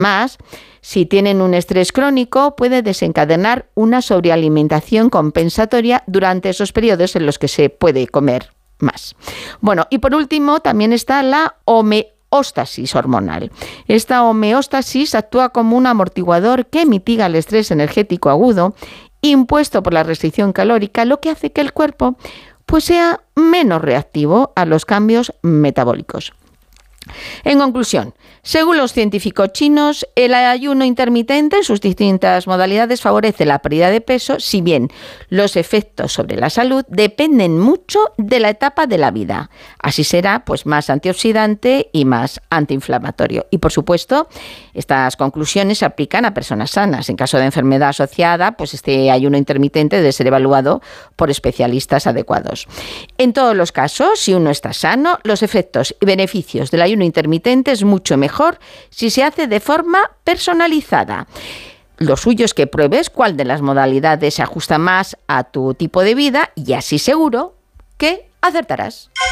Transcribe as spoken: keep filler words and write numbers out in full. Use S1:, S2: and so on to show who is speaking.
S1: Más, si tienen un estrés crónico, puede desencadenar una sobrealimentación compensatoria durante esos periodos en los que se puede comer más. Bueno, y por último también está la homeostasis hormonal. Esta homeostasis actúa como un amortiguador que mitiga el estrés energético agudo impuesto por la restricción calórica, lo que hace que el cuerpo pues sea menos reactivo a los cambios metabólicos. En conclusión, según los científicos chinos, el ayuno intermitente en sus distintas modalidades favorece la pérdida de peso, si bien los efectos sobre la salud dependen mucho de la etapa de la vida. Así será pues más antioxidante y más antiinflamatorio. Y por supuesto, estas conclusiones se aplican a personas sanas. En caso de enfermedad asociada, pues este ayuno intermitente debe ser evaluado por especialistas adecuados. En todos los casos, si uno está sano, los efectos y beneficios del ayuno intermitente es mucho mejor si se hace de forma personalizada. Lo suyo es que pruebes cuál de las modalidades se ajusta más a tu tipo de vida y así seguro que acertarás.